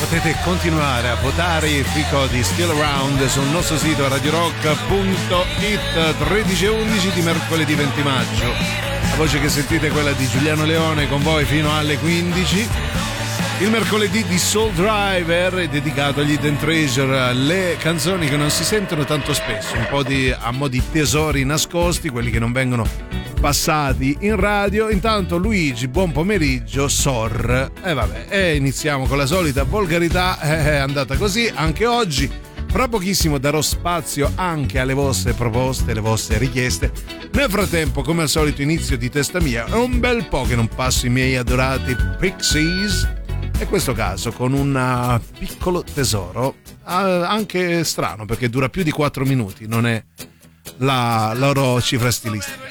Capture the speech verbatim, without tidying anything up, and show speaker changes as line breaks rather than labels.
Potete continuare a votare i free codi Still Around sul nostro sito radio rock punto it. Tredici e undici di mercoledì venti maggio. La voce che sentite è quella di Giuliano Leone, con voi fino alle quindici. Il mercoledì di Soul Driver è dedicato agli Hidden Treasure, le canzoni che non si sentono tanto spesso, un po' di, a mo' di tesori nascosti, quelli che non vengono passati in radio. Intanto Luigi, buon pomeriggio, Sor. E eh vabbè, e iniziamo con la solita volgarità, è andata così anche oggi. Fra pochissimo darò spazio anche alle vostre proposte, alle vostre richieste. Nel frattempo, come al solito, inizio di testa mia. È un bel po' che non passo i miei adorati Pixies, e in questo caso con un piccolo tesoro, anche strano perché dura più di quattro minuti, non è la loro cifra stilistica.